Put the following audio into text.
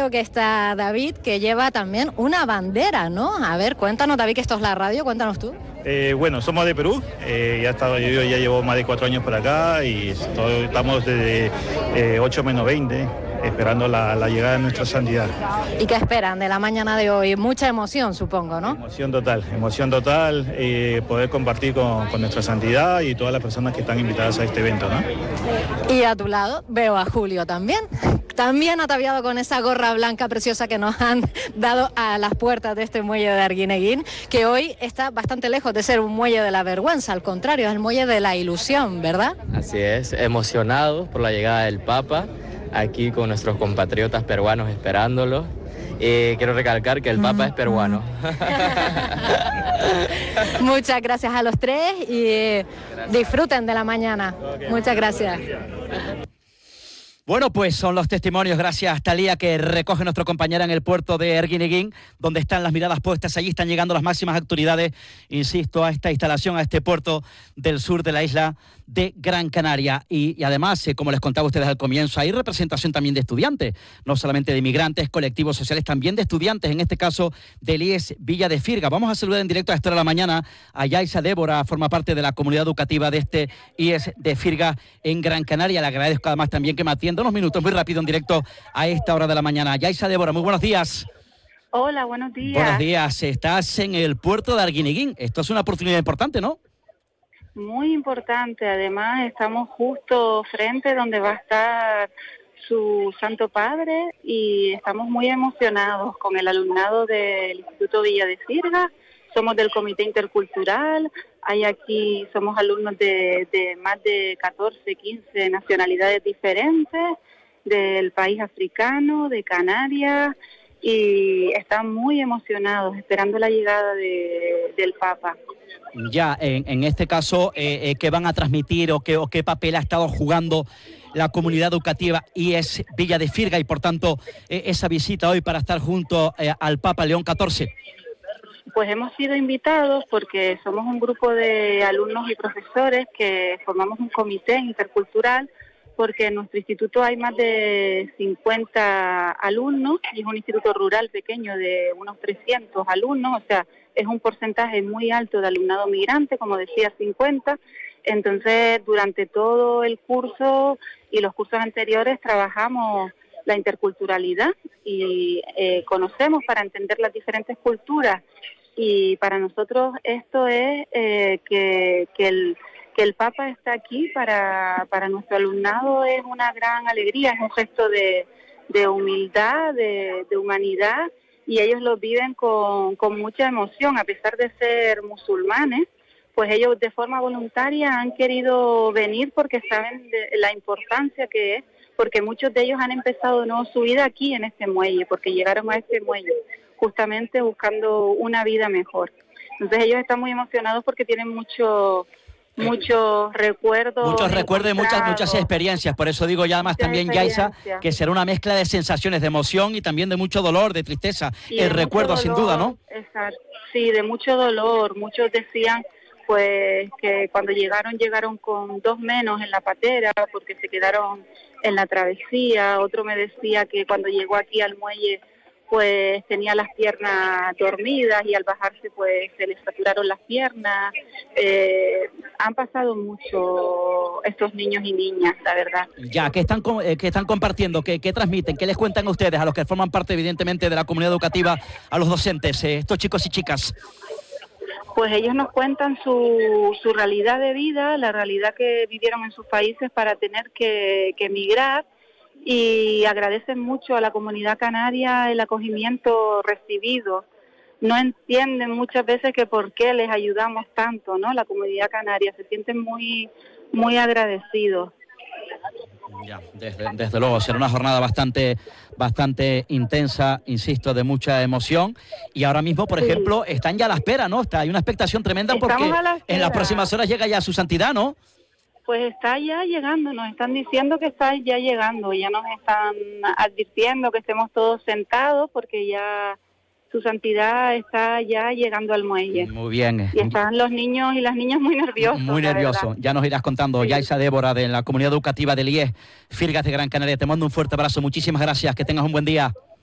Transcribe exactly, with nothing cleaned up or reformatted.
veo que está David, que lleva también una bandera, ¿no? A ver, cuéntanos, David, que esto es la radio, cuéntanos tú. Eh, bueno, somos de Perú, eh, ya, estado, yo ya llevo más de cuatro años por acá y estoy, estamos desde eh, ocho menos veinte, esperando la, la llegada de nuestra santidad. ¿Y qué esperan de la mañana de hoy? Mucha emoción, supongo, ¿no? Emoción total, emoción total, eh, poder compartir con, con nuestra santidad y todas las personas que están invitadas a este evento, ¿no? Y a tu lado veo a Julio también, también ataviado con esa gorra blanca preciosa que nos han dado a las puertas de este muelle de Arguineguín, que hoy está bastante lejos de ser un muelle de la vergüenza, al contrario, es el muelle de la ilusión, ¿verdad? Así es, emocionados por la llegada del Papa, aquí con nuestros compatriotas peruanos esperándolo. Y quiero recalcar que el Papa es peruano. Muchas gracias a los tres y gracias. Disfruten de la mañana. Okay. Muchas gracias. Bueno, pues son los testimonios, gracias Talía, que recoge nuestro compañera en el puerto de Arguineguín, donde están las miradas puestas. Allí están llegando las máximas autoridades, insisto, a esta instalación, a este puerto del sur de la isla de Gran Canaria. Y, y además, eh, como les contaba a ustedes al comienzo, hay representación también de estudiantes, no solamente de inmigrantes, colectivos sociales, también de estudiantes, en este caso del I E S Villa de Firga. Vamos a saludar en directo a esta hora de la mañana a Yaisa Débora, forma parte de la comunidad educativa de este I E S de Firga en Gran Canaria. Le agradezco además también que me atienda unos minutos muy rápido en directo a esta hora de la mañana. Yaisa Débora, muy buenos días. Hola, buenos días. Buenos días, estás en el puerto de Arguineguín. Esto es una oportunidad importante, ¿no? Muy importante, además estamos justo frente donde va a estar su Santo Padre y estamos muy emocionados con el alumnado del Instituto Villa de Firga. Somos del Comité Intercultural, hay aquí, somos alumnos de, de más de catorce, quince nacionalidades diferentes, del país africano, de Canarias, y están muy emocionados esperando la llegada de, del Papa. Ya, en, en este caso, eh, eh, ¿qué van a transmitir o qué, o qué papel ha estado jugando la comunidad educativa I E S Villa de Firga y, por tanto, eh, esa visita hoy para estar junto eh, al Papa León catorce? Pues hemos sido invitados porque somos un grupo de alumnos y profesores que formamos un comité intercultural, porque en nuestro instituto hay más de cincuenta alumnos y es un instituto rural pequeño de unos trescientos alumnos, o sea, es un porcentaje muy alto de alumnado migrante, como decía, cincuenta. Entonces, durante todo el curso y los cursos anteriores trabajamos la interculturalidad y eh, conocemos para entender las diferentes culturas, y para nosotros esto es eh, que, que el que el Papa está aquí para, para nuestro alumnado es una gran alegría, es un gesto de, de humildad, de, de humanidad, y ellos lo viven con, con mucha emoción, a pesar de ser musulmanes, pues ellos de forma voluntaria han querido venir porque saben de la importancia que es, porque muchos de ellos han empezado no su vida aquí en este muelle, porque llegaron a este muelle justamente buscando una vida mejor. Entonces ellos están muy emocionados porque tienen mucho... muchos recuerdos. Muchos recuerdos y muchas, muchas experiencias. Por eso digo ya más también, Yaisa, que será una mezcla de sensaciones, de emoción y también de mucho dolor, de tristeza. Y el recuerdo, dolor, sin duda, ¿no? Exacto. Sí, de mucho dolor. Muchos decían pues que cuando llegaron, llegaron con dos menos en la patera porque se quedaron en la travesía. Otro me decía que cuando llegó aquí al muelle pues tenía las piernas dormidas y al bajarse pues se les saturaron las piernas. Eh, han pasado mucho estos niños y niñas, la verdad. Ya, ¿qué están, eh, qué están compartiendo? ¿Qué, ¿Qué transmiten? ¿Qué les cuentan a ustedes, a los que forman parte evidentemente de la comunidad educativa, a los docentes, eh, estos chicos y chicas? Pues ellos nos cuentan su, su realidad de vida, la realidad que vivieron en sus países para tener que, que emigrar, y agradecen mucho a la comunidad canaria el acogimiento recibido. No entienden muchas veces que por qué les ayudamos tanto, ¿no? La comunidad canaria se sienten muy, muy agradecidos. Ya, desde, desde luego, será una jornada bastante, bastante intensa, insisto, de mucha emoción. Y ahora mismo, por sí. ejemplo, están ya a la espera, ¿no? Está, hay una expectación tremenda. Estamos porque la en las próximas horas llega ya su santidad, ¿no? Pues está ya llegando, nos están diciendo que está ya llegando, ya nos están advirtiendo que estemos todos sentados porque ya su santidad está ya llegando al muelle. Muy bien. Y están los niños y las niñas muy nerviosos. Muy nerviosos, ya nos irás contando. Sí. Yaisa Débora, de la comunidad educativa del I E S Firgas de Gran Canaria, te mando un fuerte abrazo, muchísimas gracias, que tengas un buen día.